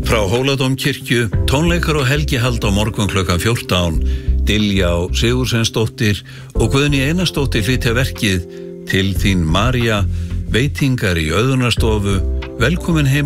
Frá Hóladómkirkju, tónleikar og helgihald á morgun klukkan 14, Diljá Sigurðsdóttir og Guðný Einarsdóttir flytja verkið Til þín María, veitingar í Auðunarstofu, velkomin heim